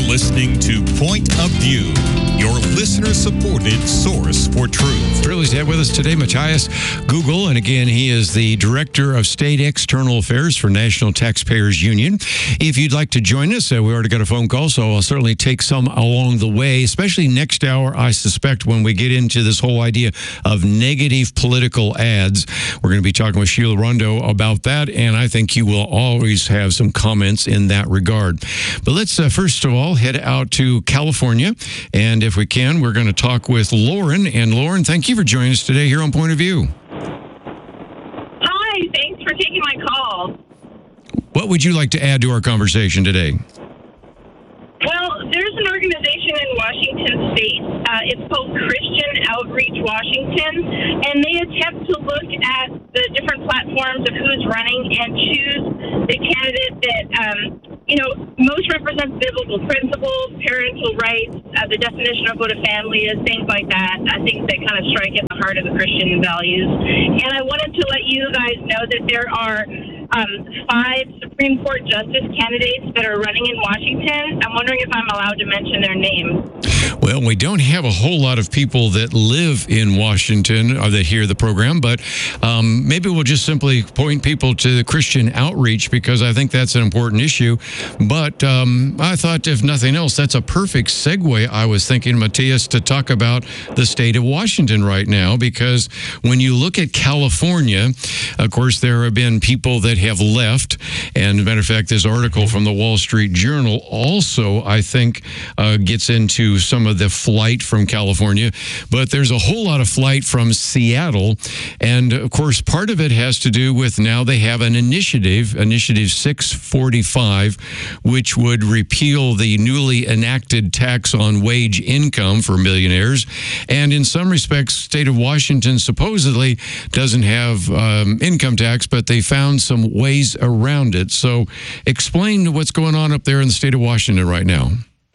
listening to Point of View, your listener-supported source for truth. Thrilled to have with us today Matthias Google, and again, he is the Director of State External Affairs for National Taxpayers Union. If you'd like to join us, we already got a phone call, so I'll certainly take some along the way, especially next hour, I suspect, when we get into this whole idea of negative political ads. We're going to be talking with Sheila Rondo about that, and I think you will always have some comments in that regard. But let's first of all head out to California, and if we can, we're going to talk with Lauren. And Lauren, thank you for joining us today here on Point of View. Hi, thanks for taking my call. What would you like to add to our conversation today? Well, there's an organization in Washington State. It's called Christian Outreach Washington, and they attempt to look at the different platforms of who's running and choose the candidate that, most represents biblical principles, parental rights, the definition of what a family is, things like that, things that kind of strike at the heart of the Christian values. And I wanted to let you guys know that there are 5 Supreme Court justice candidates that are running in Washington. I'm wondering if I'm allowed to mention their names. Well, we don't have a whole lot of people that live in Washington or that hear the program, but maybe we'll just simply point people to the Christian Outreach, because I think that's an important issue. But I thought, if nothing else, that's a perfect segue, I was thinking, Matthias, to talk about the state of Washington right now, because when you look at California, of course, there have been people that have left. And as a matter of fact, this article from the Wall Street Journal also, I think, gets into some of the flight from California. But there's a whole lot of flight from Seattle. And, of course, part of it has to do with now they have an Initiative 645, which would repeal the newly enacted tax on wage income for millionaires. And in some respects, state of Washington supposedly doesn't have income tax, but they found some ways around it. So explain what's going on up there in the state of Washington right now.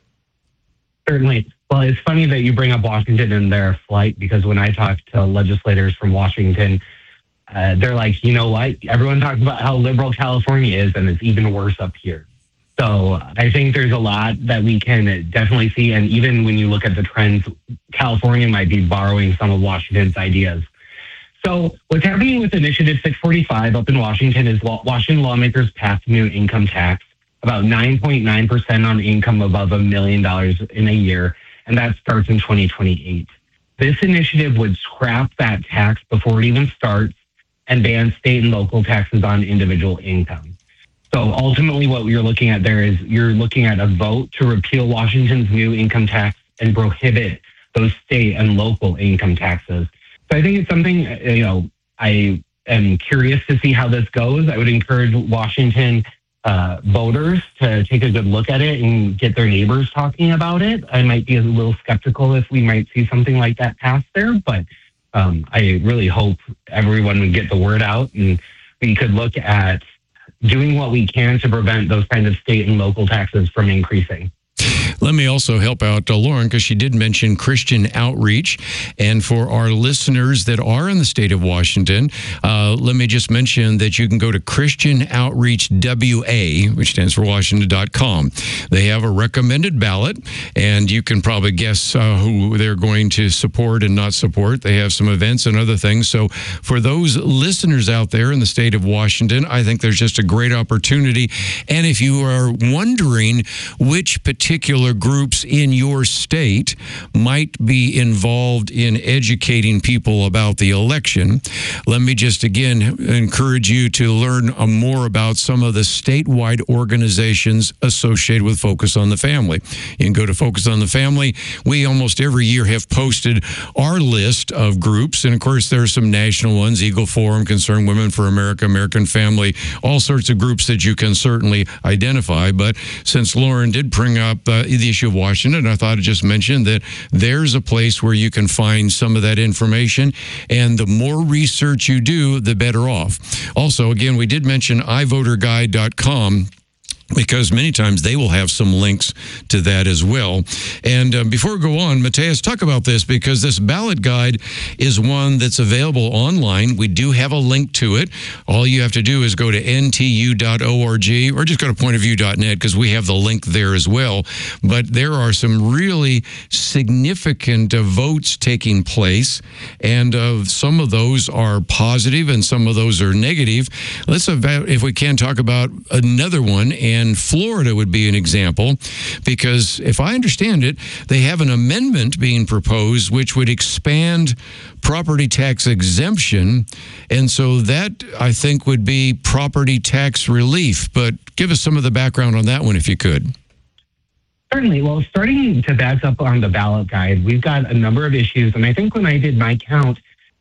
Certainly. Well, it's funny that you bring up Washington and their flight, because when I talk to legislators from Washington, they're like, you know what? Everyone talks about how liberal California is, and it's even worse up here. So I think there's a lot that we can definitely see. And even when you look at the trends, California might be borrowing some of Washington's ideas. So what's happening with Initiative 645 up in Washington is Washington lawmakers passed a new income tax, about 9.9% on income above $1 million in a year, and that starts in 2028. This initiative would scrap that tax before it even starts and ban state and local taxes on individual income. So ultimately what you're looking at there is you're looking at a vote to repeal Washington's new income tax and prohibit those state and local income taxes. So I think it's something, I am curious to see how this goes. I would encourage Washington voters to take a good look at it and get their neighbors talking about it. I might be a little skeptical if we might see something like that pass there, but I really hope everyone would get the word out, and we could look at doing what we can to prevent those kind of state and local taxes from increasing. Let me also help out Lauren, because she did mention Christian Outreach. And for our listeners that are in the state of Washington, let me just mention that you can go to Christian Outreach WA, which stands for Washington.com. They have a recommended ballot, and you can probably guess who they're going to support and not support. They have some events and other things. So for those listeners out there in the state of Washington, I think there's just a great opportunity. And if you are wondering which particular groups in your state might be involved in educating people about the election, let me just again encourage you to learn more about some of the statewide organizations associated with Focus on the Family. You can go to Focus on the Family. We almost every year have posted our list of groups, and of course there are some national ones: Eagle Forum, Concerned Women for America, American Family, all sorts of groups that you can certainly identify. But since Lauren did bring up the issue of Washington, I thought I'd just mention that there's a place where you can find some of that information, and the more research you do, the better off. Also, again, we did mention iVoterGuide.com. because many times they will have some links to that as well. And before we go on, Mateus, talk about this, because this ballot guide is one that's available online. We do have a link to it. All you have to do is go to ntu.org or just go to pointofview.net, because we have the link there as well. But there are some really significant votes taking place, and some of those are positive and some of those are negative. Let's, if we can, talk about another one. And Florida would be an example, because if I understand it, they have an amendment being proposed which would expand property tax exemption. And so that, I think, would be property tax relief. But give us some of the background on that one, if you could. Certainly. Well, starting to back up on the ballot guide, we've got a number of issues. And I think when I did my count,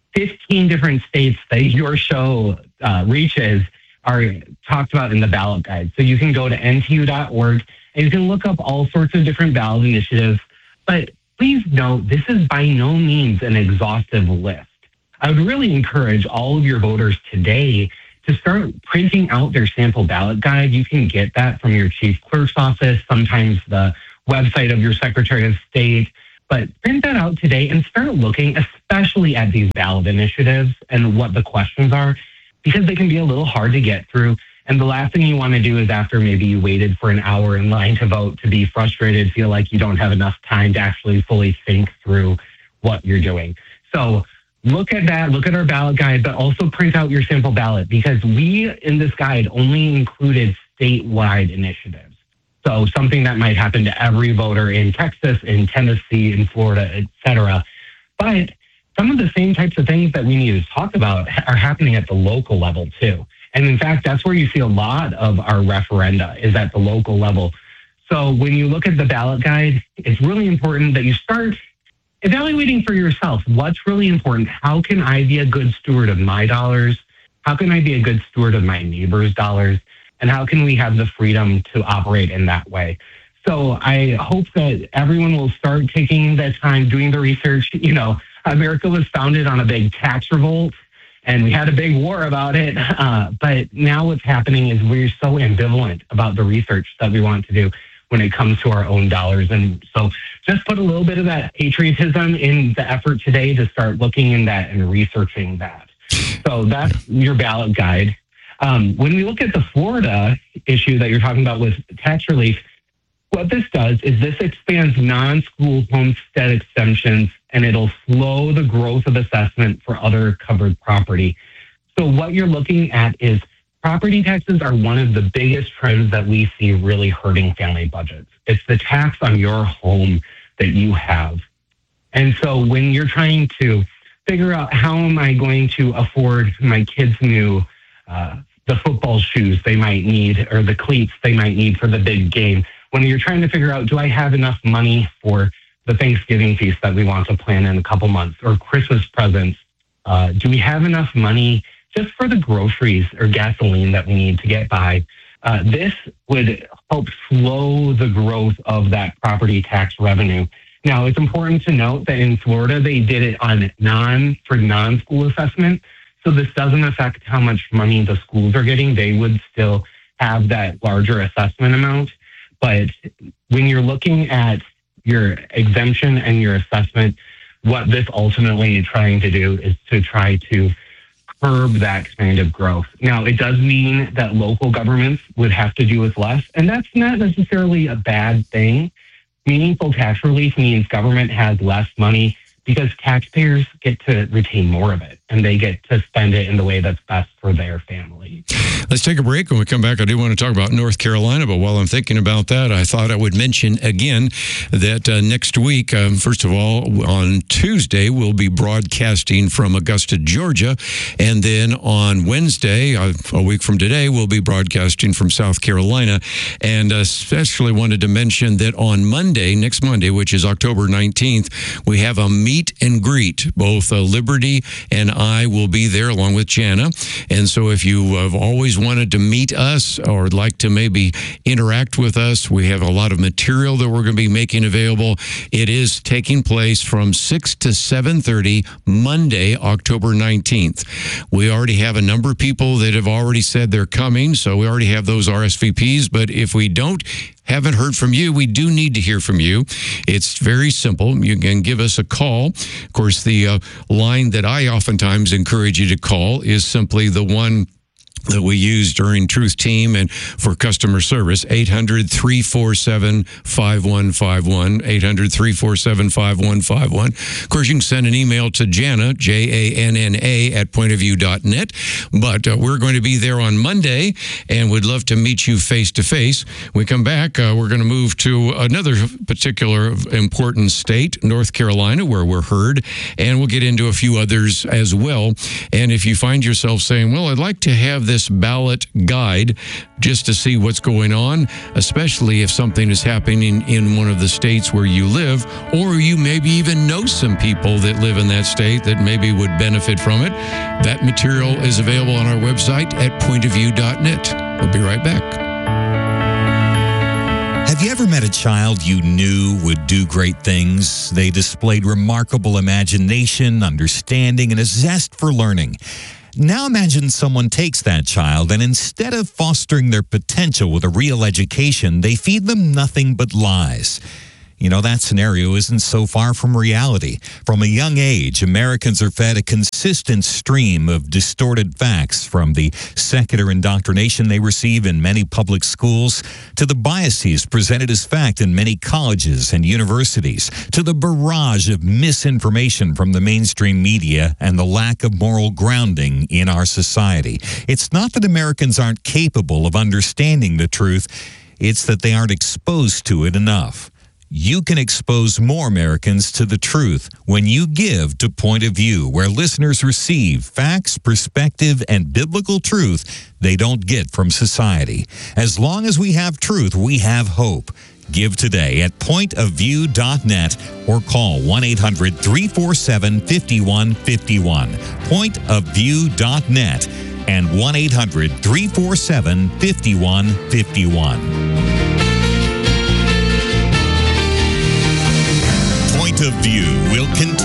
15 different states that your show reaches are talked about in the ballot guide. So you can go to ntu.org and you can look up all sorts of different ballot initiatives. But please note, this is by no means an exhaustive list. I would really encourage all of your voters today to start printing out their sample ballot guide. You can get that from your chief clerk's office, sometimes the website of your Secretary of State. But print that out today and start looking, especially at these ballot initiatives and what the questions are, because they can be a little hard to get through. And the last thing you want to do is, after maybe you waited for an hour in line to vote, to be frustrated, feel like you don't have enough time to actually fully think through what you're doing. So look at that, look at our ballot guide, but also print out your sample ballot, because we in this guide only included statewide initiatives. So something that might happen to every voter in Texas, in Tennessee, in Florida, et cetera. But some of the same types of things that we need to talk about are happening at the local level too. And in fact, that's where you see a lot of our referenda, is at the local level. So when you look at the ballot guide, it's really important that you start evaluating for yourself what's really important. How can I be a good steward of my dollars? How can I be a good steward of my neighbor's dollars? And how can we have the freedom to operate in that way? So I hope that everyone will start taking the time, doing the research. You know, America was founded on a big tax revolt, and we had a big war about it. But now what's happening is we're so ambivalent about the research that we want to do when it comes to our own dollars. And so just put a little bit of that patriotism in the effort today to start looking in that and researching that. So that's your ballot guide. When we look at the Florida issue that you're talking about with tax relief, what this does is this expands non-school homestead exemptions, and it'll slow the growth of assessment for other covered property. So what you're looking at is property taxes are one of the biggest trends that we see really hurting family budgets. It's the tax on your home that you have. And so when you're trying to figure out, how am I going to afford my kids' new the football shoes they might need, or the cleats they might need for the big game, when you're trying to figure out, do I have enough money for the Thanksgiving feast that we want to plan in a couple months, or Christmas presents? Do we have enough money just for the groceries or gasoline that we need to get by? This would help slow the growth of that property tax revenue. Now, it's important to note that in Florida, they did it on non-school assessment. So this doesn't affect how much money the schools are getting. They would still have that larger assessment amount. But when you're looking at your exemption and your assessment, what this ultimately is trying to do is to try to curb that kind of growth. Now, it does mean that local governments would have to do with less, and that's not necessarily a bad thing. Meaningful tax relief means government has less money because taxpayers get to retain more of it, and they get to spend it in the way that's best for their family. Let's take a break. When we come back, I do want to talk about North Carolina, but while I'm thinking about that, I thought I would mention again that next week, first of all, on Tuesday, we'll be broadcasting from Augusta, Georgia, and then on Wednesday, a week from today, we'll be broadcasting from South Carolina, and especially wanted to mention that on Monday, next Monday, which is October 19th, we have a meet and greet. Both Liberty and I will be there along with Jana. And so if you have always wanted to meet us or like to maybe interact with us, we have a lot of material that we're going to be making available. It is taking place from 6 to 7:30 Monday, October 19th. We already have a number of people that have already said they're coming, so we already have those RSVPs. But if we haven't heard from you, we do need to hear from you. It's very simple. You can give us a call. Of course, the line that I oftentimes encourage you to call is simply the one that we use during Truth Team and for customer service, 800-347-5151, 800-347-5151. Of course, you can send an email to Jana, Janna, at pointofview.net. But we're going to be there on Monday, and we'd love to meet you face-to-face. When we come back, we're going to move to another particular important state, North Carolina, where we're heard, and we'll get into a few others as well. And if you find yourself saying, well, I'd like to have this ballot guide just to see what's going on, especially if something is happening in one of the states where you live, or you maybe even know some people that live in that state that maybe would benefit from it. That material is available on our website at pointofview.net. We'll be right back. Have you ever met a child you knew would do great things? They displayed remarkable imagination, understanding, and a zest for learning. Now imagine someone takes that child and instead of fostering their potential with a real education, they feed them nothing but lies. You know, that scenario isn't so far from reality. From a young age, Americans are fed a consistent stream of distorted facts, from the secular indoctrination they receive in many public schools, to the biases presented as fact in many colleges and universities, to the barrage of misinformation from the mainstream media and the lack of moral grounding in our society. It's not that Americans aren't capable of understanding the truth, it's that they aren't exposed to it enough. You can expose more Americans to the truth when you give to Point of View, where listeners receive facts, perspective, and biblical truth they don't get from society. As long as we have truth, we have hope. Give today at pointofview.net or call 1-800-347-5151. Pointofview.net and 1-800-347-5151. Point of View will continue